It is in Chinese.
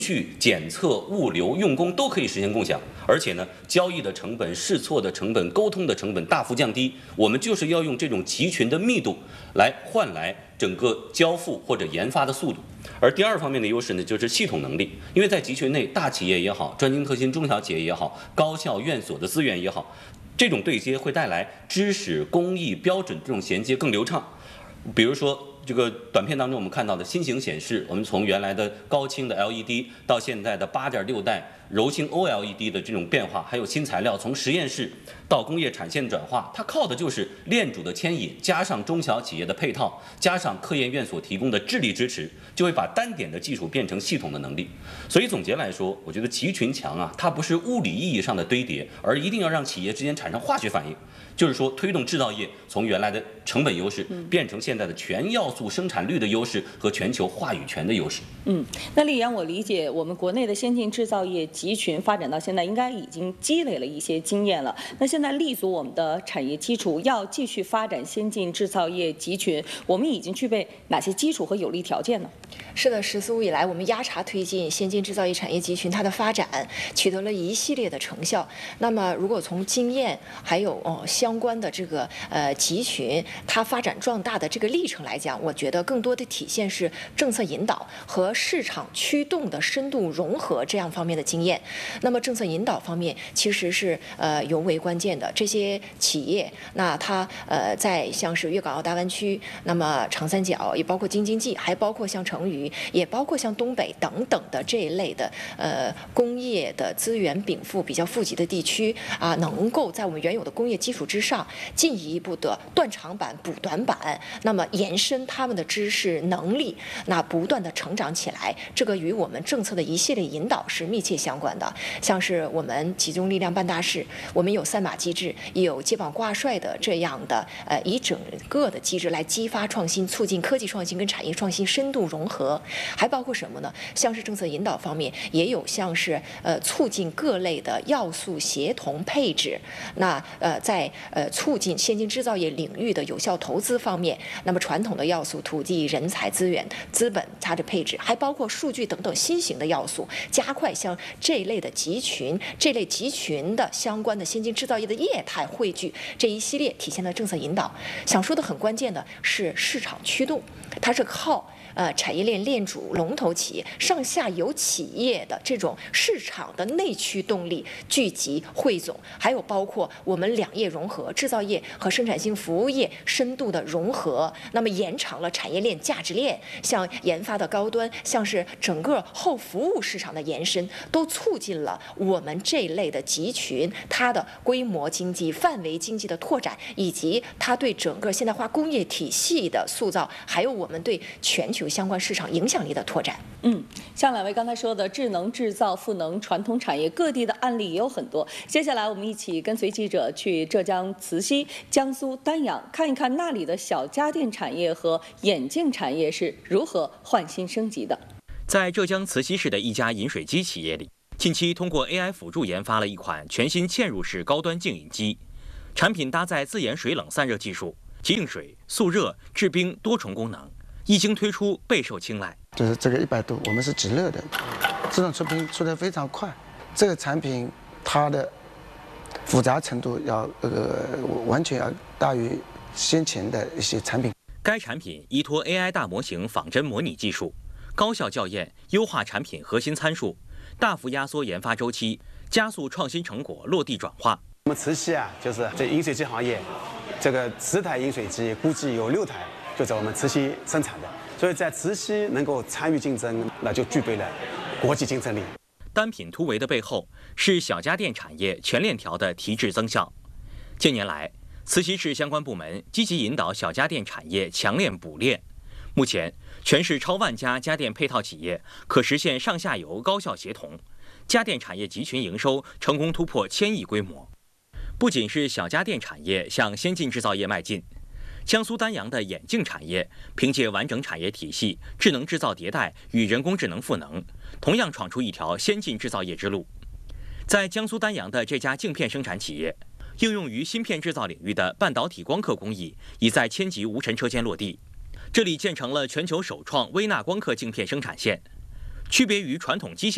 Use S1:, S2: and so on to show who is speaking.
S1: 序、检测、物流、用工都可以实现共享，而且呢，交易的成本、试错的成本、沟通的成本大幅降低。我们就是要用这种集群的密度来换来整个交付或者研发的速度。而第二方面的优势呢，就是系统能力，因为在集群内，大企业也好，专精特新中小企业也好，高校院所的资源也好，这种对接会带来知识、工艺、标准这种衔接更流畅。比如说，这个短片当中我们看到的新型显示，我们从原来的高清的 LED 到现在的8.6代柔性 OLED 的这种变化，还有新材料从实验室到工业产线转化，它靠的就是链主的牵引，加上中小企业的配套，加上科研院所提供的智力支持，就会把单点的技术变成系统的能力。所以总结来说，我觉得集群强啊，它不是物理意义上的堆叠，而一定要让企业之间产生化学反应。就是说，推动制造业从原来的成本优势变成现在的全要素生产率的优势和全球话语权的优势。
S2: 那丽阳，我理解我们国内的先进制造业集群发展到现在，应该已经积累了一些经验了。那现在立足我们的产业基础，要继续发展先进制造业集群，我们已经具备哪些基础和有利条件呢？
S3: 是的，14五以来，我们压茶推进先进制造业产业集群它的发展，取得了一系列的成效。那么，如果从经验还有相关的这个集群它发展壮大的这个历程来讲，我觉得更多的体现是政策引导和市场驱动的深度融合这样方面的经验。那么政策引导方面其实是尤为关键的。这些企业，那它在像是粤港澳大湾区，那么长三角，也包括京津冀，还包括像成渝，也包括像东北等等的这一类的工业的资源禀赋比较富集的地区啊，能够在我们原有的工业基础之上，进一步的断长板补短板，那么延伸他们的知识能力，那不断的成长起来，这个与我们政策的一系列引导是密切相关的。像是我们集中力量办大事，我们有三把机制，也有接榜挂帅的这样的一整个的机制来激发创新，促进科技创新跟产业创新深度融合。还包括什么呢？像是政策引导方面，也有像是促进各类的要素协同配置。那在促进先进制造业领域的有效投资方面，那么传统的要素，土地、人才、资源、资本它的配置，还包括数据等等新型的要素，加快像这一类的集群、这类集群的相关的先进制造业的业态汇聚，这一系列体现了政策引导。想说的很关键的是市场驱动，它是靠产业链链主、龙头企业、上下游企业的这种市场的内驱动力聚集汇总，还有包括我们两业融合，制造业和生产性服务业深度的融合，那么延长了产业链价值链，像研发的高端，像是整个后服务市场的延伸，都促进了我们这一类的集群它的规模经济、范围经济的拓展，以及它对整个现代化工业体系的塑造，还有我们对全球相关市场影响力的拓展。
S2: 像两位刚才说的智能制造、赋能传统产业，各地的案例也有很多。接下来我们一起跟随记者去浙江慈溪、江苏丹阳，看一看那里的小家电产业和眼镜产业是如何换新升级的。
S4: 在浙江慈溪市的一家饮水机企业里，近期通过 AI 辅助研发了一款全新嵌入式高端净饮机，产品搭载自研水冷散热技术，净水、速热、制冰多重功能，一经推出备受青睐。
S5: 就是这个100度，我们是直热的，这种出品出得非常快。这个产品它的复杂程度要完全要大于先前的一些产品。
S4: 该产品依托 AI 大模型仿真模拟技术，高效校验，优化产品核心参数，大幅压缩研发周期，加速创新成果落地转化。
S6: 我们慈溪就是这饮水机行业，这个10台饮水机估计有6台就在我们慈溪生产的，所以在慈溪能够参与竞争，那就具备了国际竞争力。
S4: 单品突围的背后是小家电产业全链条的提质增效。近年来，慈溪市相关部门积极引导小家电产业强链补链。目前，全市超万家家电配套企业可实现上下游高效协同，家电产业集群营收成功突破1000亿规模。不仅是小家电产业向先进制造业迈进，江苏丹阳的眼镜产业凭借完整产业体系、智能制造迭代与人工智能赋能，同样闯出一条先进制造业之路。在江苏丹阳的这家镜片生产企业，应用于芯片制造领域的半导体光刻工艺已在千级无尘车间落地。这里建成了全球首创微纳光刻镜片生产线，区别于传统机械